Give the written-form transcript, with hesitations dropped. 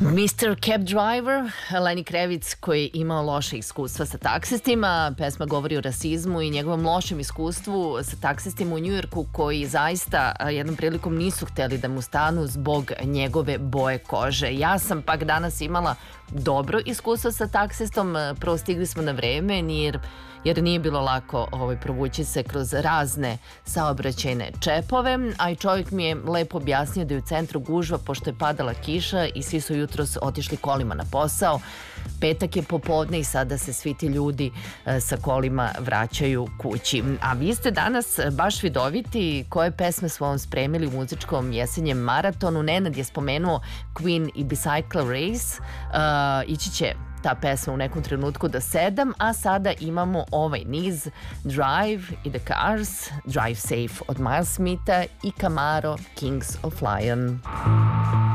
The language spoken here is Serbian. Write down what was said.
Mr. Cab Driver, Lenny Kravitz koji je imao loše iskustva sa taksistima. Pesma govori o rasizmu i njegovom lošem iskustvu sa taksistima u Njujorku koji zaista jednom prilikom nisu hteli da mu stanu zbog njegove boje kože. Ja sam pak danas imala dobro iskustvo sa taksistom. Prvo stigli smo na vreme jer nije bilo lako provući se kroz razne saobraćajne čepove, a i čovjek mi je lepo objasnio da je u centru gužva pošto je padala kiša i svi su jutros otišli kolima na posao. Petak je popodne i sada se svi ti ljudi sa kolima vraćaju kući. A vi ste danas baš vidoviti. Koje pesme smo vam spremili u muzičkom jesenjem maratonu? Nenad je spomenuo Queen i Bicycle Race. Ići će ta pesma u nekom trenutku do 7, a sada imamo ovaj niz Drive i The Cars, Drive Safe od Miles Smitha i Camaro, Kings of Lion.